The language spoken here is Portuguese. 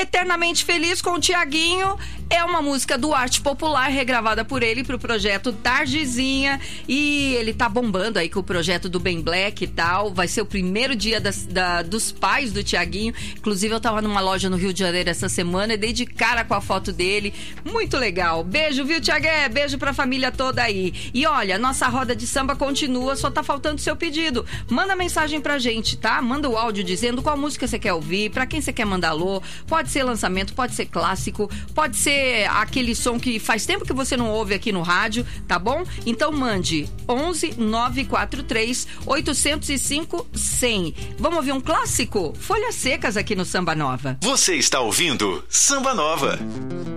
Eternamente Feliz com o Tiaguinho é uma música do Arte Popular, regravada por ele pro projeto Tardezinha, e ele tá bombando aí com o projeto do Ben Black e tal. Vai ser o primeiro dia dos pais do Tiaguinho. Inclusive eu tava numa loja no Rio de Janeiro essa semana e dei de cara com a foto dele. Muito legal. Beijo, viu, Tiagué? Beijo pra família toda aí. E olha, nossa roda de samba continua, só tá faltando seu pedido. Manda mensagem pra gente, tá? Manda o áudio dizendo qual música você quer ouvir, pra quem você quer mandar alô. Pode ser lançamento, pode ser clássico, pode ser aquele som que faz tempo que você não ouve aqui no rádio, tá bom? Então mande 11 943 805 100. Vamos ouvir um clássico? Folhas Secas aqui no Samba Nova. Você está ouvindo Samba Nova.